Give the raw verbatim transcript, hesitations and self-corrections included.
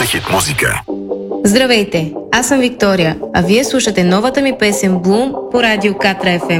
хит музика. Здравейте, аз съм Виктория, а вие слушате новата ми песен Bloom по радио Катра Еф Ем.